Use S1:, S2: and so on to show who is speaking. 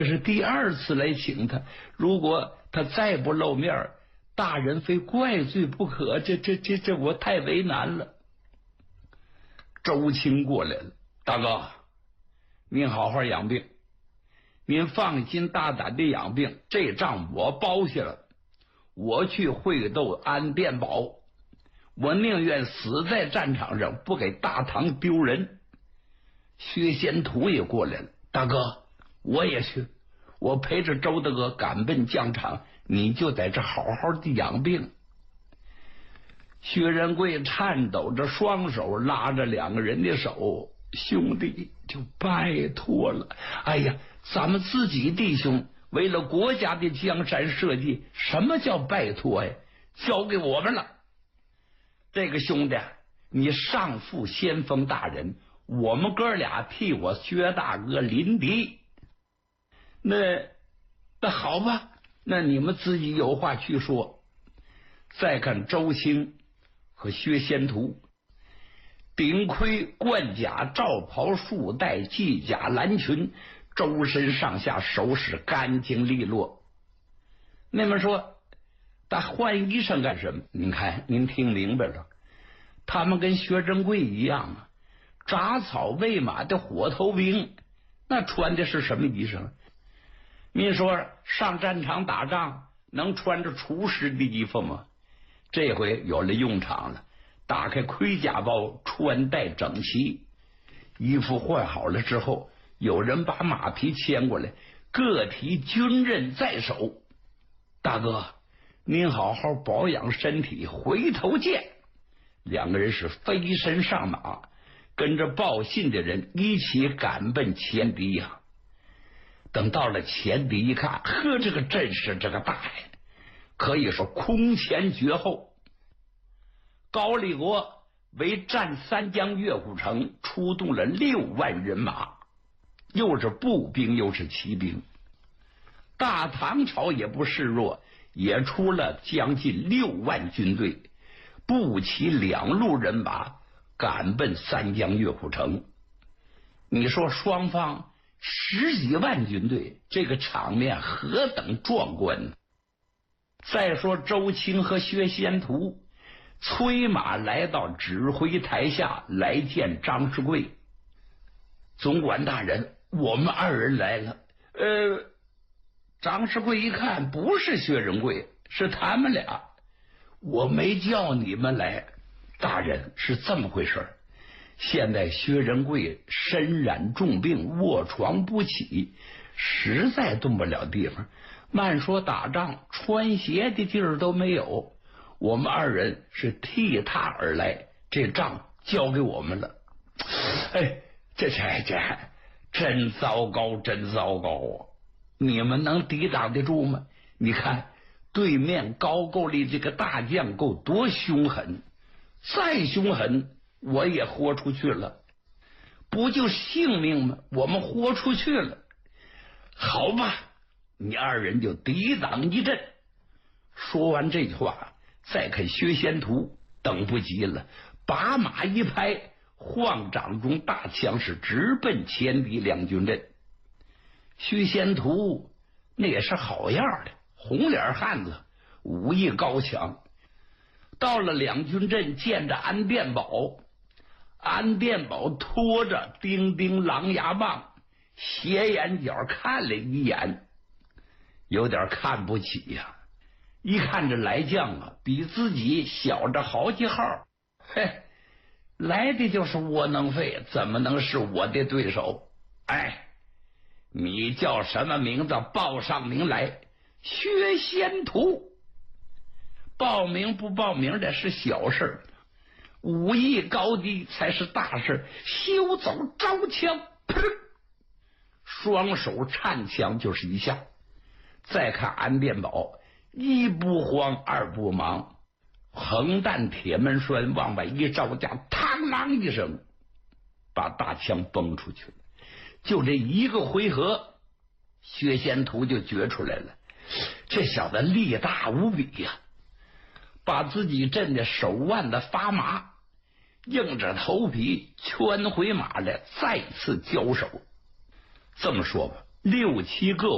S1: 这是第2次来请他，如果他再不露面，大人非怪罪不可。这我太为难了。周青过来了，大哥，您好好养病，您放心大胆的养病，这账我包下了。我去会斗安殿宝，我宁愿死在战场上，不给大唐丢人。薛仙图也过来了，大哥，我也去，我陪着周大哥赶奔疆场，你就在这好好的养病。薛仁贵颤抖着双手拉着2个人的手，兄弟，就拜托了。哎呀，咱们自己弟兄为了国家的江山社稷，什么叫拜托呀？交给我们了。这个兄弟，你上负先锋大人，我们哥俩替我薛大哥临敌。那好吧，那你们自己有话去说。再看周青和薛仙图，顶盔贯甲，罩袍束带，系甲蓝裙，周身上下首饰干净利落。那么说他换衣裳干什么？您看，您听明白了，他们跟薛仁贵一样啊，铡草喂马的火头兵，那穿的是什么衣裳？您说上战场打仗能穿着厨师的衣服吗？这回有了用场了，打开盔甲包，穿戴整齐。衣服换好了之后，有人把马匹牵过来，各提军刃在手。大哥，您好好保养身体，回头见。2个人是飞身上马，跟着报信的人一起赶奔前敌呀。等到了前敌一看，呵，这个阵势，这个大呀，可以说空前绝后。高丽国为占3江岳虎城，出动了6万人马，又是步兵又是骑兵。大唐朝也不示弱，也出了将近6万军队，步骑2路人马赶奔3江岳虎城。你说双方10几万军队，这个场面何等壮观呢？再说周青和薛仙图催马来到指挥台下，来见张世贵。总管大人，我们2人来了。张世贵一看，不是薛仁贵，是他们俩。我没叫你们来。大人，是这么回事，现在薛仁贵身染重病，卧床不起，实在动不了地方。慢说打仗，穿鞋的地儿都没有。我们2人是替他而来，这仗交给我们了。哎，这真糟糕，真糟糕啊！你们能抵挡得住吗？你看对面高句丽这个大将够多凶狠，再凶狠我也豁出去了，不就性命吗？我们豁出去了。好吧，你2人就抵挡一阵。说完这句话，再看薛仙图等不及了，把马一拍，晃掌中大枪是直奔前敌2军阵。薛仙图那也是好样的，红脸汉子，武艺高强。到了2军阵，见着安殿宝，安殿宝拖着叮叮狼牙棒，斜眼角看了一眼，有点看不起呀。一看这来将啊，比自己小着好几号，嘿，来的就是窝囊废，怎么能是我的对手？哎，你叫什么名字？报上名来。薛仙图。报名不报名的是小事，武艺高低才是大事。休走，招枪！噗，双手颤枪就是一下。再看安殿宝，一不慌二不忙，横弹铁门栓往外一招架，嘡啷一声，把大枪崩出去了。就这一个回合，薛仙图就觉出来了，这小子力大无比呀，把自己震得手腕的发麻，硬着头皮圈回马来，再次交手。这么说吧，6、7个